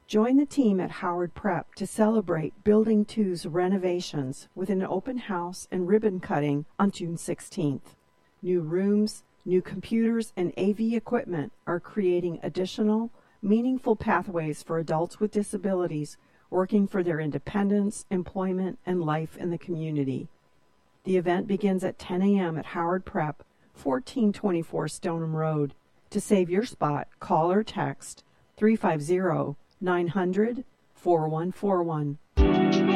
Join the team at Howard Prep to celebrate Building 2's renovations with an open house and ribbon cutting on June 16th. New rooms, new computers, and AV equipment are creating additional, meaningful pathways for adults with disabilities working for their independence, employment, and life in the community. The event begins at 10 a.m. at Howard Prep, 1424 Stoneham Road. To save your spot, call or text 350-900-4141.